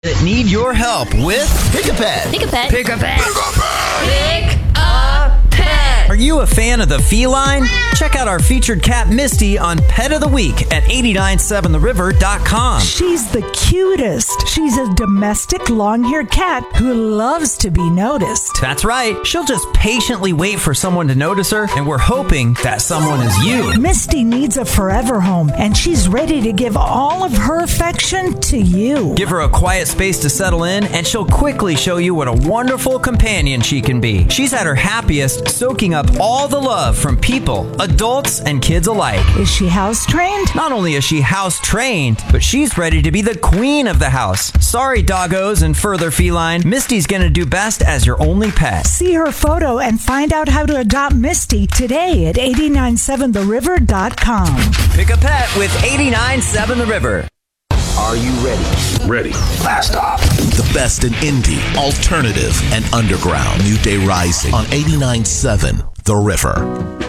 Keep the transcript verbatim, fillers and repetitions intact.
that need your help with Pick a Pet. Pick a pet. Pick a Pet. Pick a pet. Are you a fan of the feline? Check out our featured cat Misty on Pet of the Week at eight nine seven the river dot com. She's the cutest. She's a domestic long-haired cat who loves to be noticed. That's right. She'll just patiently wait for someone to notice her, and we're hoping that someone is you. Misty needs a forever home, and she's ready to give all of her affection to you. Give her a quiet space to settle in, and she'll quickly show you what a wonderful companion she can be. She's at her happiest, soaking up all the love from people, adults, and kids alike. Is she house-trained? Not only is she house-trained, but she's ready to be the queen of the house. Sorry, doggos and further feline, Misty's gonna do best as your only pet. See her photo and find out how to adopt Misty today at eight nine seven the river dot com. Pick a pet with eight nine seven The River. Are you ready? Ready. Last stop. The best in indie, alternative, and underground. New Day Rising on eighty-nine point seven The River.